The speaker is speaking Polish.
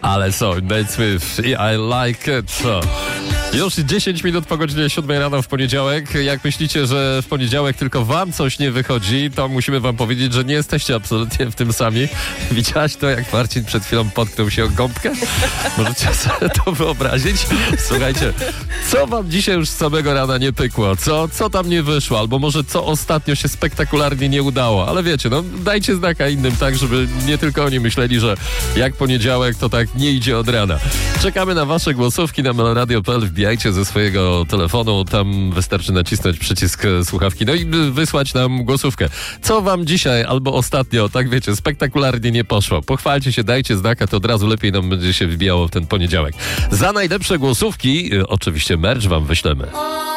Ale są, Nate Smith i I Like It. Już 10 minut po godzinie 7 rano w poniedziałek. Jak myślicie, że w poniedziałek tylko wam coś nie wychodzi, to musimy wam powiedzieć, że nie jesteście absolutnie w tym sami. Widziałaś to, jak Marcin przed chwilą potknął się o gąbkę? Możecie sobie to wyobrazić? Słuchajcie, co wam dzisiaj już z samego rana nie pykło? Co tam nie wyszło? Albo może co ostatnio się spektakularnie nie udało? Ale wiecie, no dajcie znaka innym, tak, żeby nie tylko oni myśleli, że jak poniedziałek, to tak nie idzie od rana. Czekamy na wasze głosówki na melradio.pl. Wbijajcie ze swojego telefonu, tam wystarczy nacisnąć przycisk słuchawki, no i wysłać nam głosówkę. Co wam dzisiaj albo ostatnio, tak wiecie, spektakularnie nie poszło? Pochwalcie się, dajcie znaka, to od razu lepiej nam będzie się wbijało w ten poniedziałek. Za najlepsze głosówki oczywiście merch wam wyślemy.